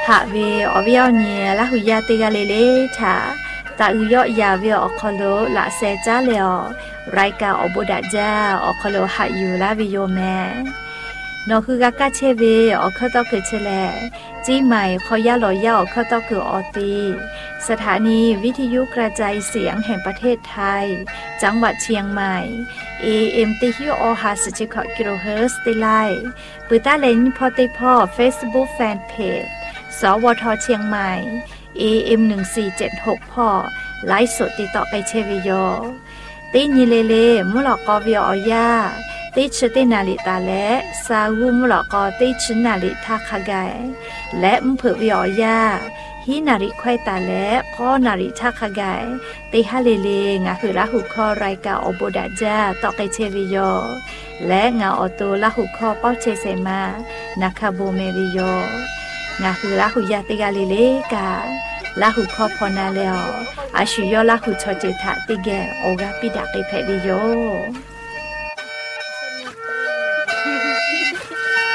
หะเวอวิอเนี่ยละหุยาติกาเลถาตาอุยอยาเวอคโลละเซจาเลอรายกาอบุดาจาอคโลหะอยู่ละวิโยแมนอคือกากาเชเวอคตอคือเชแลจี้ใหม่ขอยาลอยาอคตอคืออตีสถานีวิทยุกระจายเสียงแห่งประเทศไทยจังหวัดเชียงใหม่ AM ติฮิโอฮาสจิคกิโลเฮิรตซ์ติไลปืต้าเลนพอติพ่อ Facebook Fanpage สวทเชียงใหม่ AM 1476พ่อไลฟ์สดติดต่อไปเชวิโยตีนีเลมุหลอกกอวิออยาติชตินาลิตาและซาวูมุหลอกกอติชนาลิทาคากายและมเผือวิออยาฮินาริควายตาและข้อนาริทาคากายติฮาเลงาคือละหุคอรายกาอโบดาจาต่อไปเชวิโยและงาออโตละหุคอเป้าเชเซมานาคาโบเมวิโยงาคือละหุยาติกาเลกาละหุคอพอนาเลออาชุยอละหุชอเจทะติแกโอกาปิดาเกเพวิโย